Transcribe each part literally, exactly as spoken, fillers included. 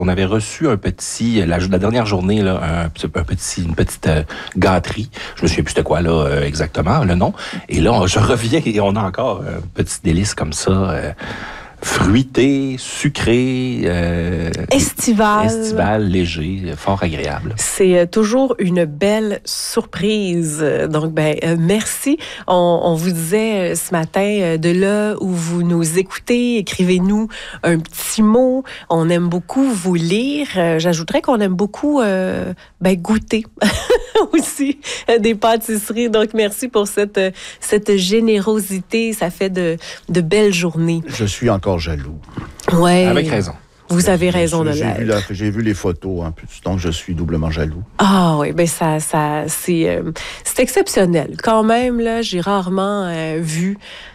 On avait reçu un petit, la, la dernière journée, là, un, un petit, une petite euh, gâterie. Je me souviens plus c'était quoi, là, euh, exactement, le nom. Et là, on, je reviens et on a encore un petit délice comme ça, euh, fruité, sucré, euh, estival, estival, léger, fort agréable. C'est toujours une belle surprise. Donc, ben, euh, merci. On, on vous disait euh, ce matin, euh, de là où vous nous écoutez, écrivez-nous un petit mot. On aime beaucoup vous lire. Euh, j'ajouterais qu'on aime beaucoup euh, ben, goûter aussi euh, des pâtisseries. Donc, merci pour cette, euh, cette générosité. Ça fait de, de belles journées. Je suis encore jaloux. Ouais. Avec raison. Vous avez raison de j'ai l'être. vu, la, j'ai vu les photos, hein, donc je suis doublement jaloux. Ah oui, ben ça, ça, c'est, euh, c'est exceptionnel. Quand même, là, j'ai rarement euh, vu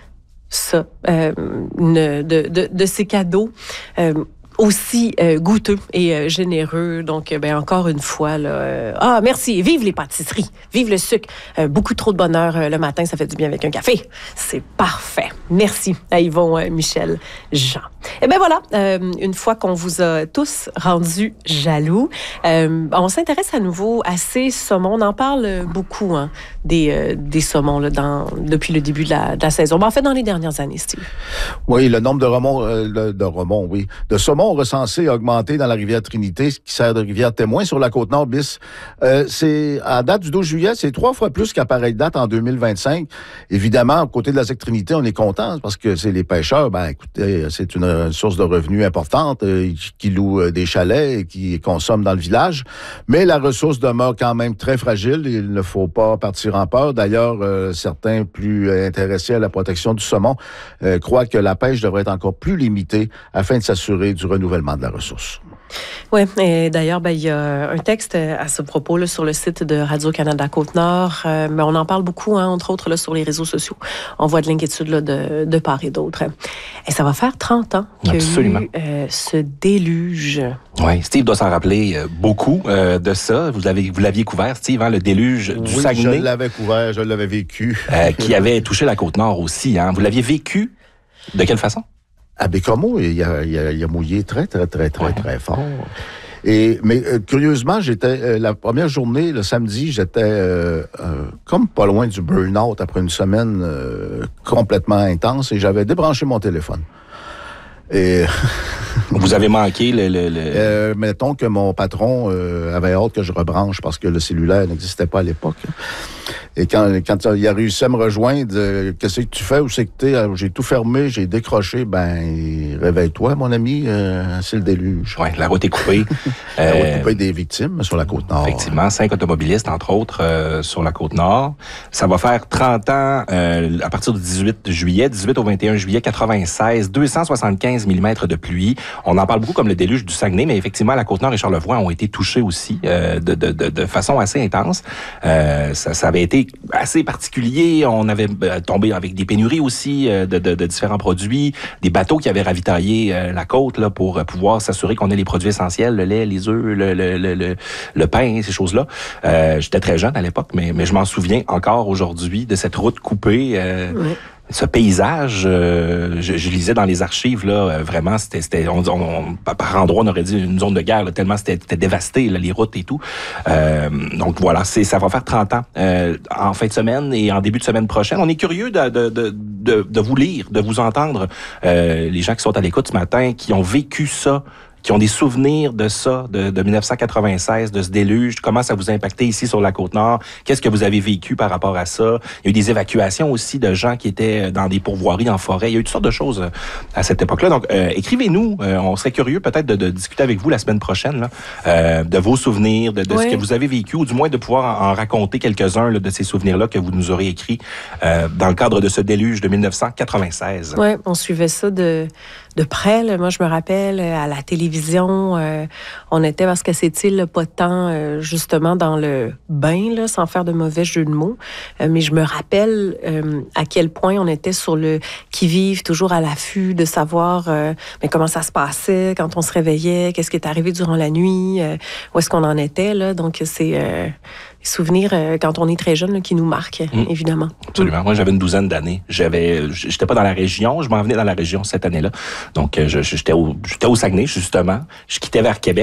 ça, euh, une, de, de, de ces cadeaux. Euh, aussi euh, goûteux et euh, généreux. Donc, euh, ben encore une fois, là, euh, ah, merci. Vive les pâtisseries. Vive le sucre. Euh, beaucoup trop de bonheur euh, le matin, ça fait du bien avec un café. C'est parfait. Merci à Yvon, euh, Michel, Jean. Et ben voilà, euh, une fois qu'on vous a tous rendus jaloux, euh, on s'intéresse à nouveau à ces saumons. On en parle beaucoup, hein, des, euh, des saumons là, dans, depuis le début de la, de la saison. Ben, en fait, dans les dernières années, Steve. Oui, le nombre de remons, euh, de remons, oui, de saumons recensés a augmenté dans la rivière Trinité, qui sert de rivière témoin sur la Côte-Nord bis. Euh, c'est, à date du douze juillet, c'est trois fois plus qu'à pareille date en deux mille vingt-cinq. Évidemment, à côté de la Z E C Trinité, on est content parce que c'est les pêcheurs. Ben, écoutez, c'est une source de revenus importante euh, qui louent euh, des chalets et qui consomment dans le village. Mais la ressource demeure quand même très fragile. Il ne faut pas partir en peur. D'ailleurs, euh, certains plus intéressés à la protection du saumon euh, croient que la pêche devrait être encore plus limitée afin de s'assurer du renouvellement de la ressource. Oui, et d'ailleurs, ben, il y a un texte à ce propos là, sur le site de Radio-Canada Côte-Nord. Euh, mais on en parle beaucoup, hein, entre autres, là, sur les réseaux sociaux. On voit de l'inquiétude là, de, de part et d'autre. Et ça va faire trente ans qu'il y a eu euh, ce déluge. Oui, Steve doit s'en rappeler euh, beaucoup euh, de ça. Vous l'avez, vous l'aviez couvert, Steve, hein, le déluge du oui, Saguenay. je l'avais couvert, je l'avais vécu. euh, qui avait touché la Côte-Nord aussi. Hein. Vous l'aviez vécu de quelle façon? À Bécomo, il a, il, a, il a mouillé très, très, très, très, ouais. très fort. Et, mais euh, curieusement, j'étais euh, la première journée, le samedi, j'étais euh, euh, comme pas loin du burn-out après une semaine euh, complètement intense et j'avais débranché mon téléphone. Et vous avez manqué le... le, le... Euh, mettons que mon patron euh, avait hâte que je rebranche parce que le cellulaire n'existait pas à l'époque. Et quand, quand il a réussi à me rejoindre, euh, qu'est-ce que tu fais? Où c'est que t'es? J'ai tout fermé, j'ai décroché. Ben, réveille-toi, mon ami, euh, c'est le déluge. Oui, la route est coupée. la route est coupée des victimes sur la Côte-Nord. Effectivement, cinq automobilistes, entre autres, euh, sur la Côte-Nord. Ça va faire trente ans euh, à partir du dix-huit juillet, dix-huit au vingt et un juillet quatre-vingt-seize, deux cent soixante-quinze millimètres de pluie. On en parle beaucoup comme le déluge du Saguenay, mais effectivement, la Côte-Nord et Charlevoix ont été touchés aussi euh, de, de, de, de façon assez intense. Euh, ça, ça avait été assez particulier. On avait euh, tombé avec des pénuries aussi euh, de, de, de différents produits, des bateaux qui avaient ravitaillé euh, la côte là pour euh, pouvoir s'assurer qu'on ait les produits essentiels, le lait, les œufs, le, le, le, le, le pain, ces choses-là. Euh, j'étais très jeune à l'époque, mais, mais je m'en souviens encore aujourd'hui de cette route coupée. Euh, oui. Ce paysage, euh, je, je lisais dans les archives, là, euh, vraiment, c'était, c'était on, on, par endroit, on aurait dit une zone de guerre, là, tellement c'était, c'était dévasté, là, les routes et tout. Euh, donc voilà, c'est, ça va faire trente ans euh, en fin de semaine et en début de semaine prochaine. On est curieux de, de, de, de, de vous lire, de vous entendre, euh, les gens qui sont à l'écoute ce matin, qui ont vécu ça, qui ont des souvenirs de ça, de, de dix-neuf cent quatre-vingt-seize, de ce déluge, comment ça vous a impacté ici sur la Côte-Nord, qu'est-ce que vous avez vécu par rapport à ça. Il y a eu des évacuations aussi de gens qui étaient dans des pourvoiries en forêt. Il y a eu toutes sortes de choses à cette époque-là. Donc, euh, écrivez-nous. Euh, on serait curieux peut-être de, de discuter avec vous la semaine prochaine là, euh, de vos souvenirs, de, de oui. ce que vous avez vécu, ou du moins de pouvoir en, en raconter quelques-uns là, de ces souvenirs-là que vous nous aurez écrits euh, dans le cadre de ce déluge de dix-neuf cent quatre-vingt-seize. Oui, on suivait ça de, de près. Là. Moi, je me rappelle, à la télévision, Euh, on était, parce que c'est-il pas tant euh, justement dans le bain, là, sans faire de mauvais jeu de mots, euh, mais je me rappelle euh, à quel point on était sur le qui-vive, toujours à l'affût de savoir euh, mais comment ça se passait quand on se réveillait, qu'est-ce qui est arrivé durant la nuit, euh, où est-ce qu'on en était. Là. Donc, c'est euh, des souvenirs euh, quand on est très jeune là, qui nous marquent, mmh. évidemment. Absolument. Mmh. Moi, j'avais une douzaine d'années. J'avais, j'étais pas dans la région, je m'en venais dans la région cette année-là. Donc, je, j'étais, au, j'étais au Saguenay, justement. Je quittais vers Québec.